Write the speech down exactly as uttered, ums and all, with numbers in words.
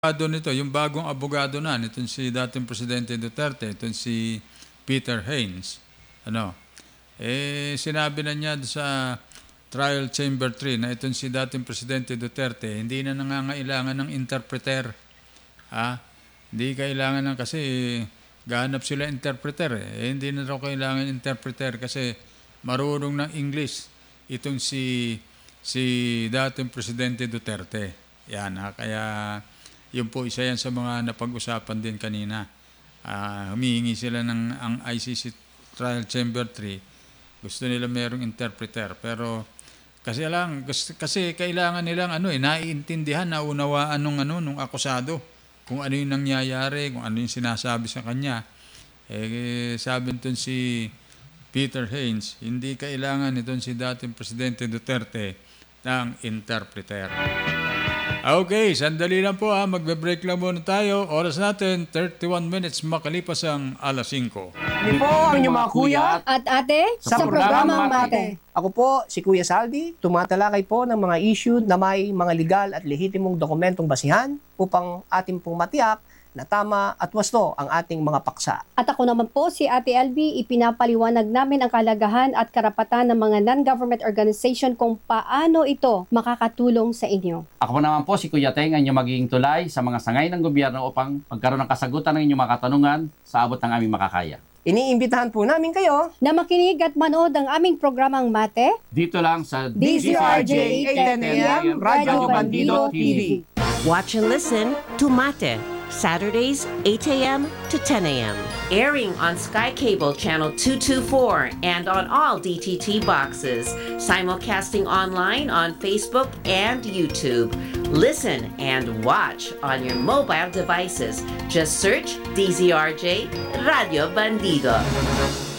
Abogado nito, yung bagong abogado na, nitong si dating Presidente Duterte, itong si Peter Haynes, ano, eh, sinabi na niya sa Trial Chamber three na itong si dating Presidente Duterte, hindi na nangangailangan ng interpreter. Ha? Hindi kailangan ng kasi gahanap sila interpreter. Eh. Eh, hindi na raw kailangan interpreter kasi marunong ng English itong si si dating Presidente Duterte. Yan ha, kaya yun po isa yan sa mga napag-usapan din kanina. Uh, humihingi sila ng ang I C C Trial Chamber three. Gusto nila merong interpreter. Pero kasi lang, kasi kailangan nilang ano eh, naiintindihan, naunawaan nung ano, nung akusado. Kung ano yung nangyayari, kung ano yung sinasabi sa kanya. Eh, sabi nito si Peter Haynes, hindi kailangan nito si dating Presidente Duterte ng interpreter. Okay, sandali lang po ha. Magbe-break lang muna tayo. Oras natin, thirty-one minutes makalipas ang alas singko. Kami po ang inyong mga kuya at ate sa, sa programang Mate. Ako po si Kuya Saldi, tumatalakay po ng mga issue na may mga legal at lehitimong dokumentong basihan upang ating pong matiyak na tama at wasto ang ating mga paksa. At ako naman po si Ate L B, ipinapaliwanag namin ang kalagahan at karapatan ng mga non-government organization kung paano ito makakatulong sa inyo. Ako naman po si Kuya Teng, ang inyong magiging tulay sa mga sangay ng gobyerno upang magkaroon ng kasagutan ng inyong mga katanungan sa abot ng aming makakaya. Iniimbitahan po namin kayo na makinig at manood ang aming programang Mate dito lang sa D Z R J eight ten A M Radyo Bandido T V. Watch and listen to Mate, Saturdays eight A M to ten A M Airing on Sky Cable Channel two twenty-four and on all D T T boxes. Simulcasting online on Facebook and YouTube. Listen and watch on your mobile devices. Just search D Z R J Radio Bandido.